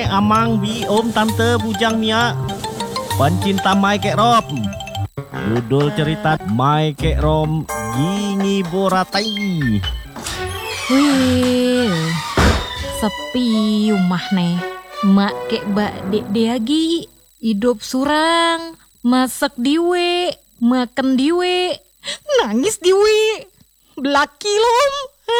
Amang, Bi, Om, Tante, Bujang, Mia, pencinta Mai Kek Rom. Judul cerita Mai Kek Rom Gini Boratai. Wih, sepi rumah nih. Mak kek bak dek deagi, hidup surang, masak diwe, makan diwe, nangis diwe, belaki lom.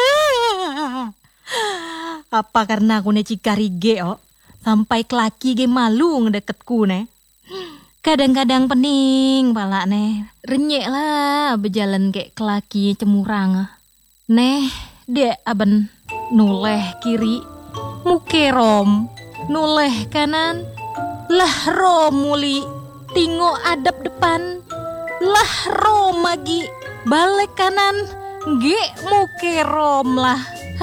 Apa karena aku ne cikari ge sampai kelaki ge malu ngedeketku ne. Kadang-kadang pening pala ne, renyek lah berjalan kayak kelaki cemurang. Neh, dek aben noleh kiri, muke rom, noleh kanan, lah rom muli, tinggo adap depan, lah rom lagi, balik kanan, ge muke rom lah.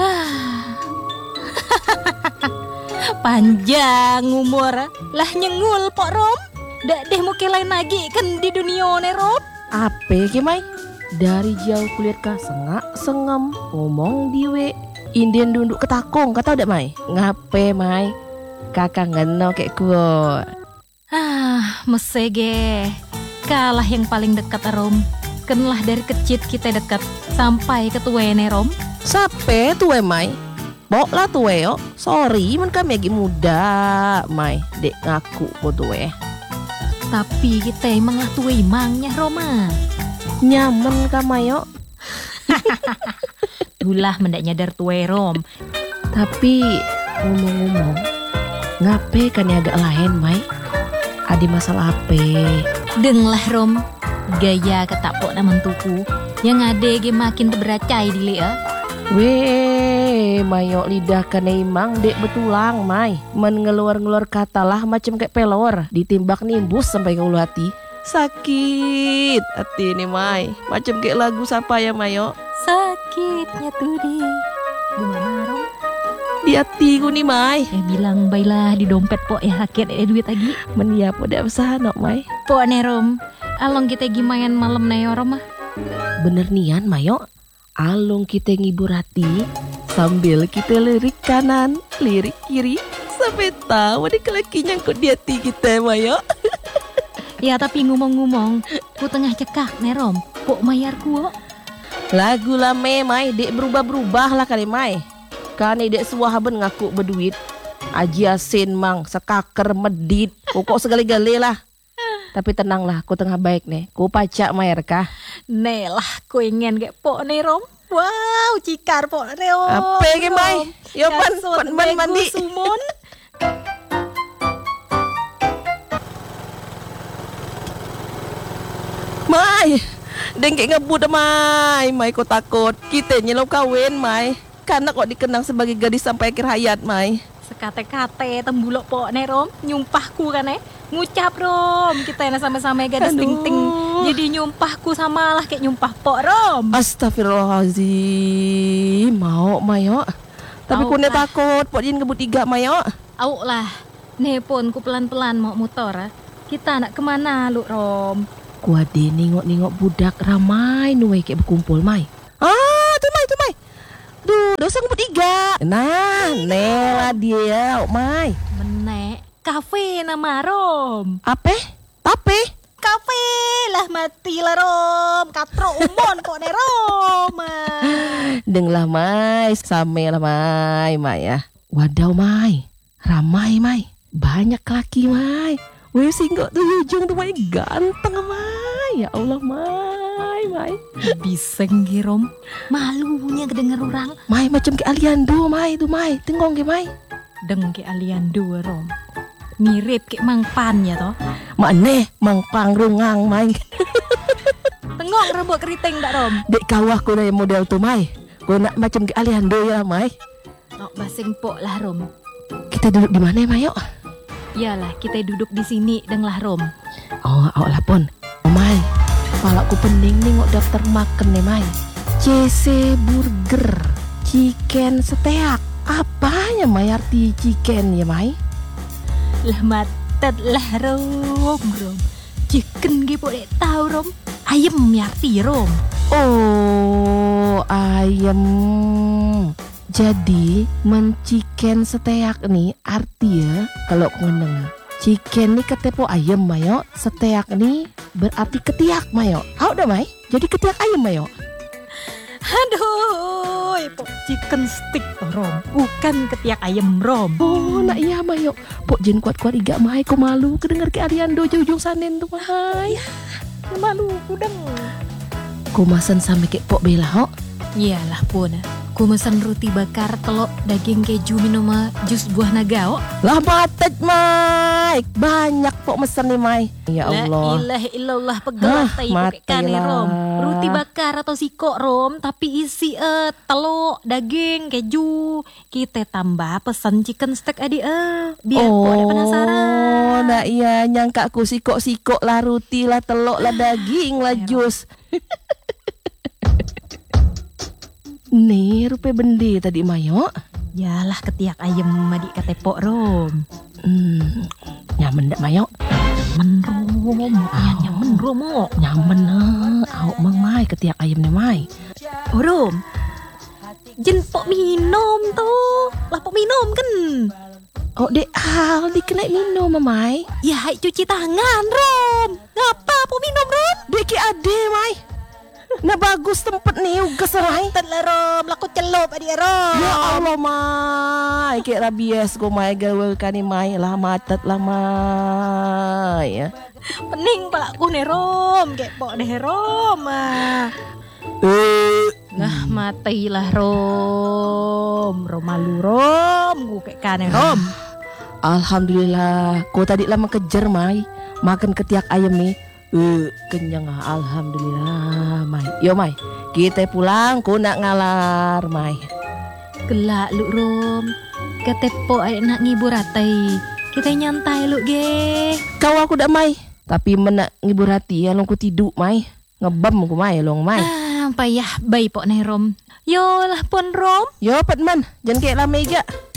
Panjang umur, lah nyengul pok rom. Dak deh muke lain lagi kan di dunia ne rom. Ape ke Mai? Dari jauh kulihat ka sengem ngomong diwe. Indian dunduk ketakung kata udah Mai. Ngape Mai? Kakak ngeno kek kuo. Mesege. Kalah yang paling dekat rom. Kenlah dari kecil kita dekat sampai ke tuene rom. Sape tuwe Mai? Bok lah tuwe yo. Sorry men kami lagi muda Mai. Dek ngaku po tuwe. Tapi kita emang lah tuwe imangnya Roma. Nyaman ka Mayo. Dulah mendak nyadar tuwe rom. Tapi ngomong-ngomong, ngape kan agak lain Mai? Adi masalah ape? Denglah rom. Gaya ketapok na mentuku. Yang ade ge makin beracai dili ya. Weh, Mayo lidah kena imang dek betulang Mai. Men ngeluar-ngeluar kata lah macam kayak pelor. Ditimbak nimbus sampai ke ulu hati. Sakit hati ini Mai. Macam kayak lagu siapa ya Mayo? Sakitnya tuh di mana rom? Di hatiku nih Mai. Bilang baiklah di dompet pok ya sakit duit lagi. Menia po dak usah nok Mai. Pok ne rom. Along kita gimayan malam na yo rom. Bener nian Mayo. Alung kita ngibur hati sambil kita lirik kanan, lirik kiri sampai tahu di kelaki nyangkut di hati kita Mayo. Ya tapi ngomong-ngomong, ku tengah cekak nih Rom, kok mayar ku? Lagu lame Mai, dek berubah-berubah lah kali Mai. Kan dek suahaben ngaku berduit. Aji asin mang, sekaker medit, pokok segala-gala lah. Tapi tenanglah, ku tengah baik nih. Ku pacak mayar kah? Nelah, ku ingin kayak pok nih Rom. Wow, cikar pok nih Rom. Apa ke Mai? Yo pan mandi. Sumun. Mai, dengke ngebut Mai. Mai kok takut. Kita nyelau kawin Mai. Karena kok dikenang sebagai gadis sampai akhir hayat Mai. Sekate-kate tembulok pok nih Rom. Nyumpahku kan ngucap Rom, kita enak sama-sama gadis ting-ting. Jadi nyumpahku sama lah kayak nyumpah pok Rom. Astagfirullahaladzim. Mau Mayo. Tapi ku takut pok jin ngebut tiga Mayo. Au lah. Nih pun ku pelan-pelan mau motor. Kita nak kemana lu Rom? Ku ade nengok-nengok budak ramai nuwe kayak berkumpul Mai. Tuh Mai. Duh, dosa ngebut tiga. Nah, nela dia Mai. Menek. Kafe nama Rom. Apa? Tape? Kafe lah mati lah Rom. Katro umon kok ne Rom. Deng lah Mai, same lah Mai ya. Wadaw Mai, ramai Mai, banyak laki Mai. Wih singgok tuh ujung tuh Mai ganteng Mai. Ya Allah Mai. Bisa nge Rom. Malunya kedenger orang. Mai macam ke aliando Mai tuh Mai. Tengok ke Mai. Deng ke aliando Rom. Mirip kayak Mang Pan ya toh. Mana Mang Pangrungang Mai. Tengok rambut keriting dak Rom. Dek kawah ku dari model tuh Mai. Ku nak macam ke aliando ya Mai. Nok basing pok lah Rom. Kita duduk di mana Mai yuk? Iyalah kita duduk di sini deng lah Rom. Oh lah pon. Mai. Kepala ku pening nengok daftar makan nih Mai. CC Burger, chicken steak. Apanya Mai arti chicken ya Mai? Lah matet lah Rom. Chicken ge pok dek tahu Rom. Ayam yarti Rom. Oh ayam. Jadi menciken seteak nih artinya kalau ngeneng chicken nih ketepo ayam mayo, seteak nih berarti ketiak mayo. Hau dah mai, jadi ketiak ayam mayo. Aduh, pok chicken stick Rom, bukan ketiak ayam Rom. Oh, nak iya mayo. Pok jen kuat-kuat iga mai ko malu kedengar ke Ariando jauh-jauh sanen tuh mai. Malu kudang. Ko masan sampe kek pok bela ho. Iyalah pun, ku mesen roti bakar telur daging keju minum jus buah naga. Lah batet mai, banyak pok mesen nih mai. Ya Allah. La ilaha illallah pegelat tai pakai kane matilah. Rom. Roti bakar atau siko Rom, tapi isi telur, daging, keju. Kita tambah pesen chicken steak adi biar pok ada penasaran. Oh, nak iya nyangka ku sikok-sikok lah roti lah telok lah daging lah jus. Nih rupa bende tadi mayo. Yalah ketiak ayam adik kate pok Rom. Nyaman dak mayo? Nyaman Rom, nyaman Rom. Nyaman au mang mai ketiak ayam nih mai. Oh Rom, jen pok minum tuh, lah pok minum kan. Oh dek hal dikena minum mai. Ya hai cuci tangan Rom. Ngapa pok minum Rom? Dek ki ade mai. Nah bagus tempat nih ugas mai. Telah Rom, laku celup adik Rom. Ya Allah mai, kayak rabies ko mai gawe kani mai lah matet lah mai ya. Pening palaku nih Rom, kayak pok deh Rom. Lah matilah Rom, Rom malu Rom, gue kayak kane Rom. Alhamdulillah, ko tadi lama kejar mai makan ketiak ayam nih. Kenyang alhamdulillah mai. Yo mai, kita pulang ko nak ngalar mai. Gelak lu Rom, ketepo adik nak ngibur atai. Kita nyantai lu ge. Kau aku dak mai, tapi menak ngibur hati ya long ku tidur mai. Ngebam ku mai long mai. Payah bayi pok nih Rom. Yo lah pon Rom. Yo pat man, jangan kayak lama iga.